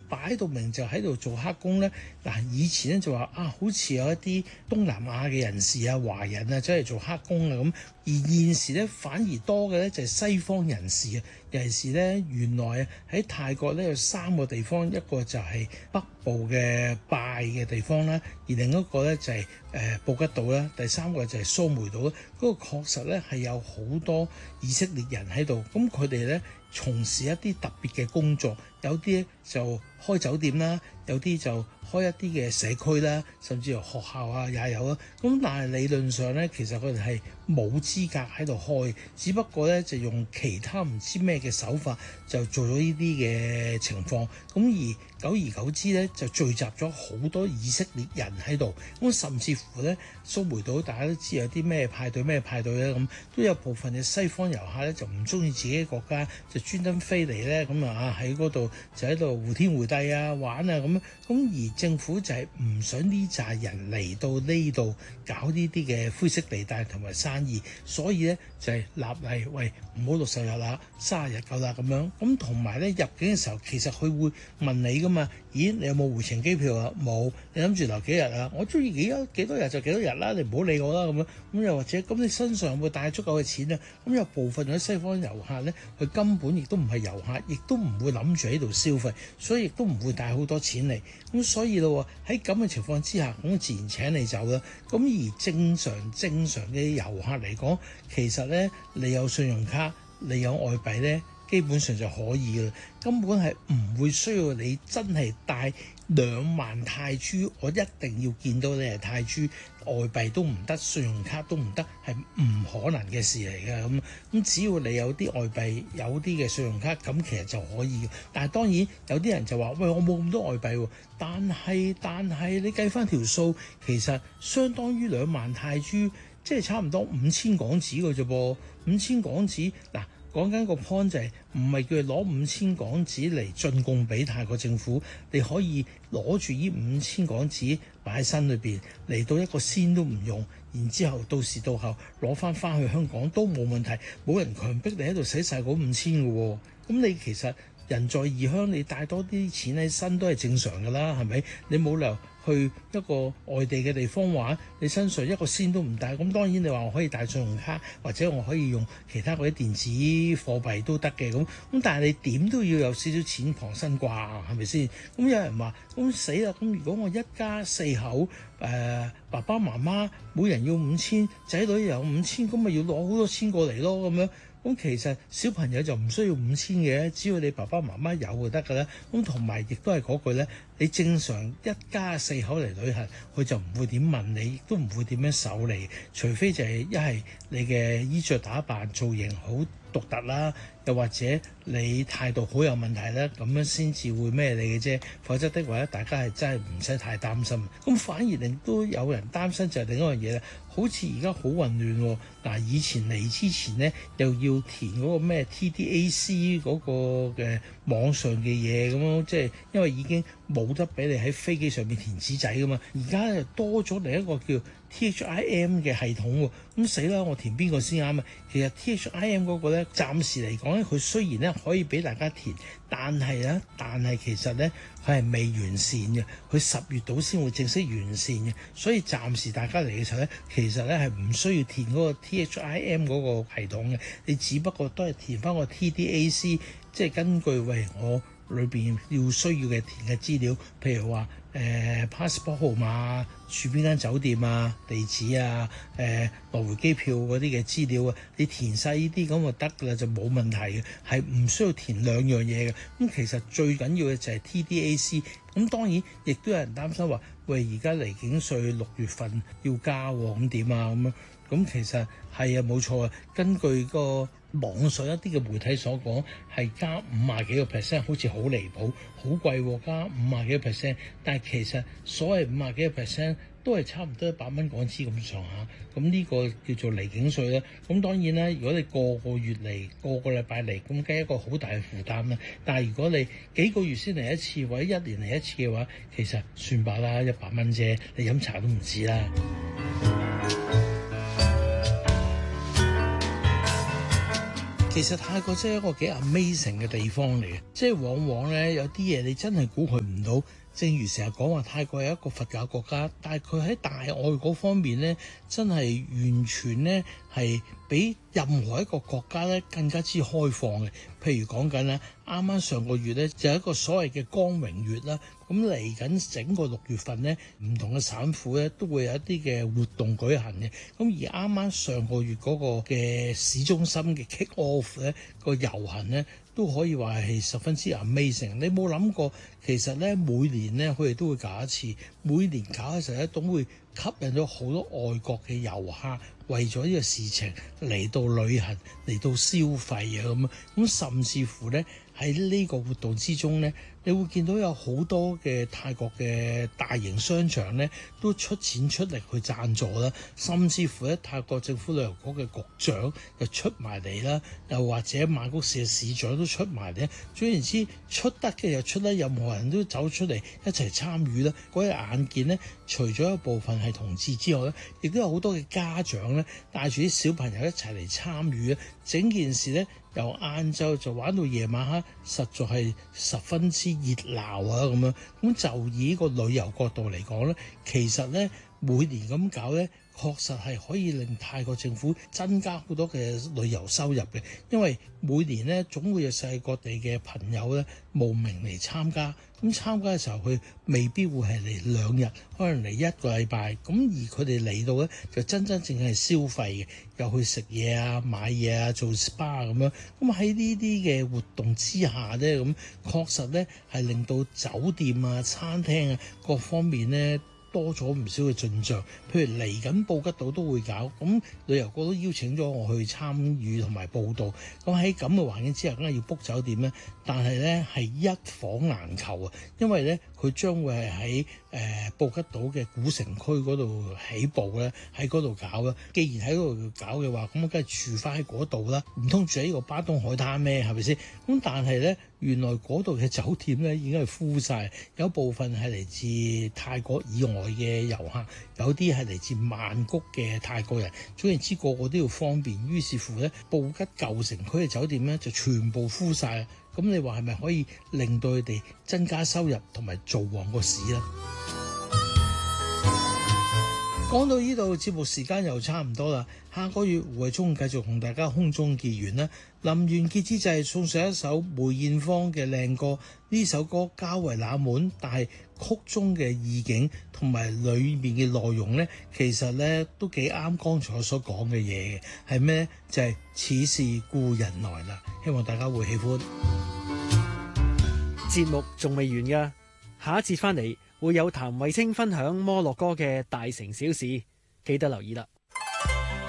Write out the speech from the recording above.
擺到明就喺度做黑工咧。嗱，以前咧就話好似有一啲東南亞嘅人士啊、華人啊，走嚟做黑工啊咁。而現時咧反而多嘅咧就係西方人士啊，尤其是咧原來喺泰國咧有3個地方，一個就係北部嘅拜嘅地方啦，而另一個咧就係布吉島啦，第3個就係蘇梅島啦。嗰個確實咧係有好多以色列人喺度，咁佢哋咧從事一啲特別嘅工作，有啲咧就開酒店啦，有啲就開一啲嘅社區啦，甚至由學校啊也有啦。咁但係理論上咧，其實佢哋係冇資格喺度開，只不過咧就用其他唔知咩嘅手法就做咗呢啲嘅情況。咁而久而久之咧，就聚集咗好多以色列人喺度。咁甚至乎咧，蘇梅島大家都知有啲咩派對咧，咁都有部分嘅西方遊客咧就唔中意自己嘅國家，就專登飛嚟咧，咁喺嗰度就喺度胡天胡地啊玩啊咁。咁而政府就係唔想呢紮人嚟到呢度搞呢啲嘅灰色地帶同埋生意，所以咧就係立例，喂，唔好60日啦，30日夠啦咁樣。咁同埋咧入境嘅時候，其實佢會問你噶嘛，咦，你有冇回程機票啊？冇，你諗住留幾日啊？我中意幾多日就幾多日啦，你唔好理我啦咁樣。咁又或者咁你身上有冇帶足夠嘅錢啊？咁有部分嘅西方遊客咧，佢根本亦都唔係遊客，亦都唔會諗住喺度消費，所以亦都唔會帶好多錢嚟。咁所以咯喺咁嘅情況之下，咁自然請你走啦。咁而正常嘅遊客嚟講，其實咧你有信用卡，你有外幣咧，基本上就可以嘅啦，根本係唔會需要你真係帶2萬泰銖，我一定要見到你係泰銖，外幣都唔得，信用卡都唔得，係唔可能嘅事嚟嘅。咁只要你有啲外幣，有啲嘅信用卡，咁其實就可以。但係當然有啲人就話：喂，我冇咁多外幣喎。但係你計翻條數，其實相當於2萬泰銖，即係差唔多5000港紙嘅啫噃。5000港紙嗱。講緊個 point 就係唔係叫你攞5000港紙嚟進貢俾泰國政府，你可以攞住呢5000港紙擺喺身裏邊，嚟到一個仙都唔用，然之後到時到後攞翻去香港都冇問題，冇人強迫你喺度使晒嗰5000嘅喎。咁你其實人在異鄉，你帶多啲錢喺身都係正常㗎啦，係咪？你冇理由去一個外地嘅地方玩，你身上一個仙都唔帶。咁當然你話我可以帶信用卡，或者我可以用其他嗰啲電子貨幣都得嘅。咁但係你點都要有少少錢傍身啩，係咪先？咁有人話：咁死啦！咁如果我一家4口，爸爸媽媽每人要5000，仔女又有5000，咁咪要攞好多錢過嚟咯，咁樣。咁其實小朋友就唔需要5000嘅，只要你爸爸媽媽有就得㗎啦。咁同埋亦都係嗰句咧，你正常一家4口嚟旅行，佢就唔會點問你，亦都唔會點樣搜你，除非就係一係你嘅衣着打扮造型好獨特啦，又或者你態度好有問題啦，咁樣先至會咩你嘅啫。否則的話咧，大家係真係唔使太擔心。咁反而令都有人擔心就係另一樣嘢啦，好似而家好混亂喎。嗱，以前嚟之前咧，又要填嗰個咩 TDAC 嗰個嘅網上嘅嘢咁樣，即係因為已經冇得俾你喺飛機上面填紙仔噶嘛，而家又多咗另一個叫 THIM 嘅系統喎。咁死啦，我填邊個先啱啊？其實 THIM 嗰個咧，暫時嚟講咧，佢雖然咧可以俾大家填，但係其實咧佢係未完善嘅，佢10月度先會正式完善嘅，所以暫時大家嚟嘅時候咧，其實咧係唔需要填嗰個 THIM 嗰個系統嘅，你只不過都係填翻個 TDAC，即係根據我裏邊要需要嘅填嘅資料，譬如話passport 號碼、住邊間酒店啊、地址啊、來回機票嗰啲嘅資料啊，你填晒呢啲咁就得㗎啦，就冇問題嘅，係唔需要填2樣嘢嘅。咁其實最緊要嘅就係 TDAC。咁當然亦都有人擔心話：喂，而家離境稅6月份要加喎，咁點啊？咁樣咁其實係啊，冇錯啊。根據個網上一啲嘅媒體所講，係加50幾個 percent，好似好離譜，好貴喎，加50幾個 percent。但係其實所謂50幾個 percent都係差唔多100蚊港紙咁上下。咁呢個叫做離境稅啦。咁當然啦，如果你個個月嚟，個個禮拜嚟，咁梗係一個好大嘅負擔啦。但係如果你幾個月先嚟一次，或者1年嚟一次嘅話，其實算罷啦，100蚊啫，你飲茶都唔止啦。 其實泰國真係一個幾 amazing 嘅地方嚟嘅，即係往往咧有啲嘢你真係估佢唔到。正如成日講話泰國係一個佛教國家，但係佢喺大愛嗰方面咧，真係完全咧係比任何一個國家咧更加之開放嘅。譬如講緊咧，啱啱上個月咧就係一個所謂嘅光榮月啦。咁嚟緊整個6月份咧，唔同嘅省府咧都會有一啲嘅活動舉行嘅。咁而啱啱上個月嗰個嘅市中心嘅 kick off 咧個遊行咧，都可以話係十分之 amazing。你冇諗過，其實咧每年咧佢哋都會搞一次，每年搞嘅時候咧都會吸引咗好多外國嘅遊客，為咗呢個事情嚟到旅行、嚟到消費啊咁甚至乎咧喺呢個活動之中咧，你會見到有好多嘅泰國嘅大型商場咧都出錢出力去贊助啦，甚至乎咧泰國政府旅遊局嘅局長又出埋嚟啦，又或者曼谷市嘅市長都出埋嚟。總言之，出得嘅又出得，任何人都走出嚟一齊參與啦。嗰日眼見咧，除咗一部分係同志之外咧，亦都有好多嘅家長咧帶住啲小朋友一齊嚟參與啊！整件事咧由晏晝就玩到夜晚黑，實在係十分之熱鬧啊咁樣。咁就以呢個旅遊角度嚟講咧，其實咧每年咁搞咧，確實係可以令泰國政府增加好多嘅旅遊收入嘅，因為每年咧總會有世界各地嘅朋友咧慕名嚟參加。咁參加嘅時候，佢未必會係嚟2日，可能嚟1個禮拜。咁而佢哋嚟到咧，就真正係消費嘅，又去食嘢啊、買嘢啊、做 SPA 咁樣。咁喺呢啲嘅活動之下咧，咁確實咧係令到酒店啊、餐廳啊各方面咧多咗唔少嘅進帳。譬如嚟緊布吉島都會搞，咁旅遊局都邀請咗我去參與同埋報道。咁喺咁嘅環境之下，梗係要 book 酒店咧，但係咧係一房難求啊！因為咧佢將會係喺布吉島嘅古城區嗰度起步咧，喺嗰度搞啦。既然喺嗰度搞嘅話，咁我梗係住翻喺嗰度啦，唔通住喺呢個巴東海灘咩？係咪先？咁但係咧，原來嗰度嘅酒店咧已經係 full 晒，有部分係嚟自泰國以外嘅遊客，有啲係嚟自曼谷嘅泰國人。總言之，個個都要方便，於是乎咧，布吉舊城區嘅酒店咧就全部 full晒。咁你話係咪可以令到佢哋增加收入同埋做旺個市呢？講到呢度，節目時間又差唔多啦。下個月胡慧中繼續同大家空中結緣啦。臨完結之際，送上一首梅艷芳嘅靚歌。呢首歌較為冷門，但係曲中嘅意境同埋裏面嘅內容呢，其實呢都幾啱剛才我所講嘅嘢嘅。係咩？就係此事故人來啦。希望大家會喜歡。 節目仲未完㗎，下一節翻嚟會有譚慧清分享摩洛哥嘅大城小事，記得留意啦。